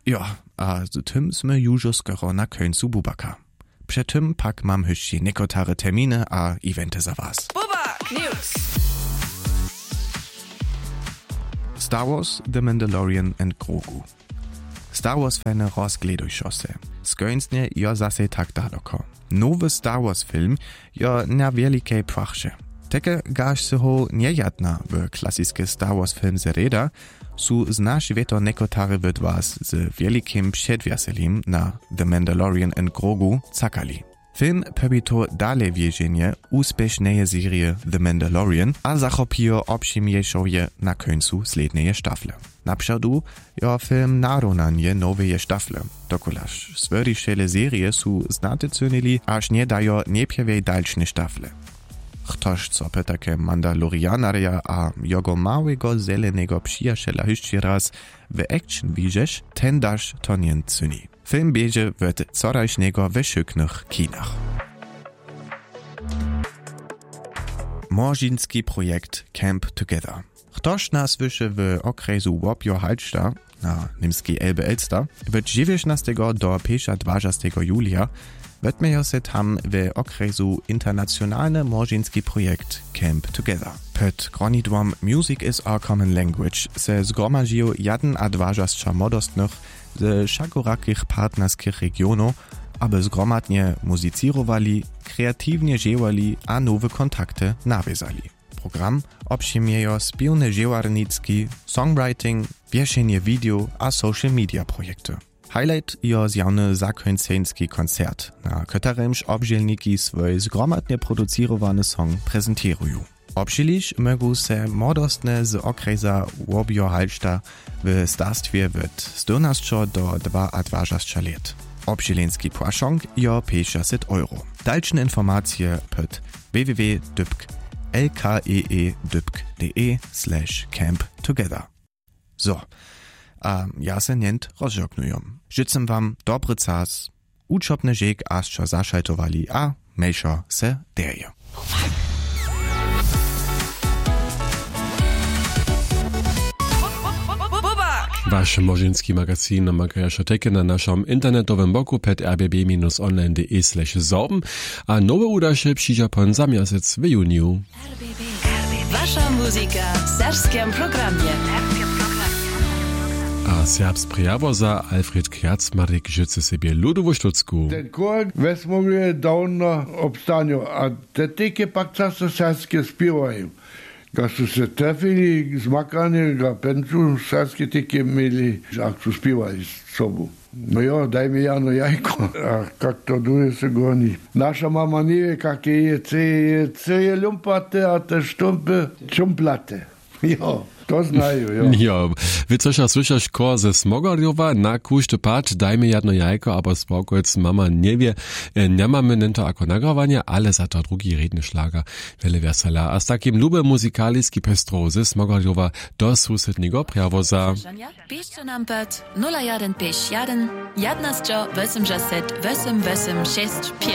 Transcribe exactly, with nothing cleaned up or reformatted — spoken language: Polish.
Ja, a z tym sme już skoro na końcu Bubaka. Przed tym pak mam jeszcze niektóre terminy a eventy za was. Bubak News! Star Wars, The Mandalorian and Grogu. Star Wars-fany rozgledują się. Skończnie jo zase tak daleko. Nowy Star Wars-film jo na wielkiej płachcie. Takie gaż się ho niejadna w klasyczny Star Wars-film zereda, su znasz weto niekotary wyd was z wielkim przedwieselim na The Mandalorian and Grogu cakali. Film pobito dalej wierzenie uspešneje serie The Mandalorian, a zachopijo obšimješovje na końcu sledneje štafle. Naprzadu jo film naronanje noweje štafle. Dokolaż svrdišele serie su znate cynili, aż nie dajo niepjewej dalšne štafle. Ktoś co pytake Mandalorianaria a jogo małego zelenego przyjaciela jeszcze raz w action widzisz, ten dasz to nie cyni. Film biedzie w coraźnego we szyknych kinach. Morzynski projekt Camp Together. Ktoś nas wyszy w okresu Łopio Halszta, na niemskiej Elbe Elster, w dziewiętnastego do dwudziestego julia wetmejo se tam w okresu internacjonalny morzynski projekt Camp Together. Pod kronidłom Music is Our Common Language se zgromadził jeden a dwadzieścia młodostnych z szakorakich partnerskich regionów, aby zgromadnie muzicirowali, kreatywnie dziełali a nowe kontakty nawiązali. Program obejmuje spiewne dziewarnicki, songwriting, wieszenie video a social media projekty. Highlight jo zjawny zakończeński koncert, na którymż obdzielniki swój zgromadnie producirowany song prezentują. Obžiliš mogą se młodostne z okresa Łopio Halszta w starstwie od czternastu do dwudziestu lat. Obžilinski płaszong jo pięćdziesiąt euro. Dalsze informacje pod www kropka lkeedupk kropka de slash camp together. So, a ja se nient rozżognuję. Życzę wam dobry czas, uczopny żeg, aż co zaszaltowali, a mejszo se deje. Wasz morzynski magazin magajaša teke na naszym internetowym boku pod r b b online kropka de slash zorben, a nowe udasze przyjdzie pan za miesiąc w juniu. Wasza muzyka w serbskim programie. A serbs prijawoza Alfred Kjacmarek życzy sobie ludowo sztucku. Ten kork wesmoguje dawno obstaniu, a te tyki pak czasem serbskie śpiewają. Kad su se trefili, zmakani, ga pencu srpske tike imeli, ak su spivali s sobu. No jo, daj mi Jano jajko, a kak to duje se goni. Naša mama nije kak je, ce je, ce je lumpate, a te štumpe čumplate. Jo. To znają, jo. Jo, wy coś słyszysz ko ze Smogorjowa, na kuszty patrz, dajmy jedno jajko, aber spokojc mama nie wie, nie mamy nento ako nagrawania, ale za to drugi redny szlager, wiele wesela. A z takim lube muzykaliski pestro ze Smogorjowa do susedniego prijawoza. Piszcie nam pod nula jeden pięć jeden, jedenaście osiemdziesiąt osiem osiem sześć pięć.